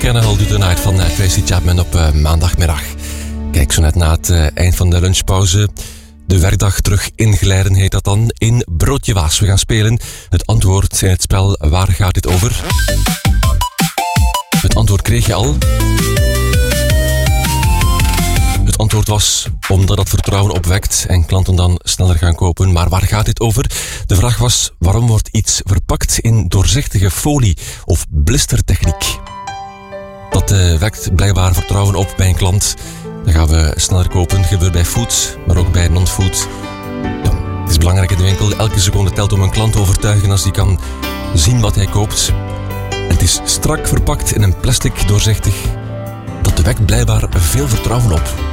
Cannibal Do The Night van Tracy Chapman op maandagmiddag. Kijk, zo net na het eind van de lunchpauze. De werkdag terug inglijden heet dat dan. In Broodje Waas. We gaan spelen het antwoord in het spel Waar gaat dit over? Het antwoord kreeg je al. Het antwoord was omdat dat vertrouwen opwekt en klanten dan sneller gaan kopen. Maar waar gaat dit over? De vraag was, waarom wordt iets verpakt in doorzichtige folie of blistertechniek? Dat wekt blijkbaar vertrouwen op bij een klant. Dan gaan we sneller kopen. Dat gebeurt bij food, maar ook bij non-food. Ja, het is belangrijk in de winkel. Elke seconde telt om een klant te overtuigen als die kan zien wat hij koopt. En het is strak verpakt in een plastic doorzichtig. Dat wekt blijkbaar veel vertrouwen op.